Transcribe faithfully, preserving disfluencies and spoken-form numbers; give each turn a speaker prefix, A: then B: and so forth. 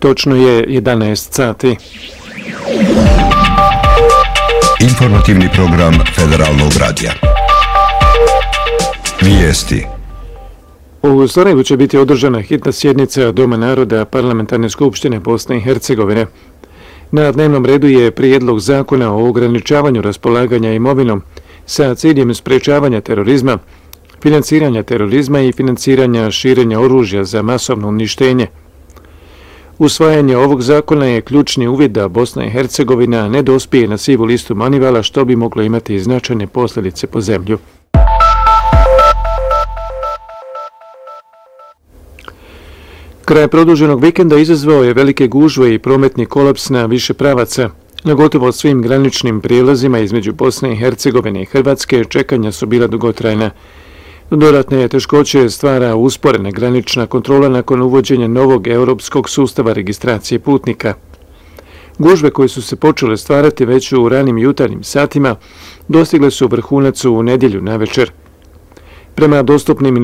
A: Točno je jedanaest sati.
B: Informativni program Federalnog radija. Vijesti.
A: U Sarajevu će biti održana hitna sjednica Doma naroda Parlamentarne skupštine Bosne i Hercegovine. Na dnevnom redu je prijedlog zakona o ograničavanju raspolaganja imovinom sa ciljem sprečavanja terorizma, financiranja terorizma i financiranja širenja oružja za masovno uništenje. Usvajanje ovog zakona je ključni uvjet da Bosna i Hercegovina ne dospije na sivu listu Manivala, što bi moglo imati značajne posljedice po zemlju. Kraj produženog vikenda izazvao je velike gužve i prometni kolaps na više pravaca. Na gotovo svim graničnim prijelazima između Bosne i Hercegovine i Hrvatske čekanja su bila dugotrajna. Dodatne teškoće stvara usporena granična kontrola nakon uvođenja novog europskog sustava registracije putnika. Gužve koje su se počele stvarati već u ranim jutarnjim satima dostigle su vrhunac u nedjelju navečer. Prema dostupnim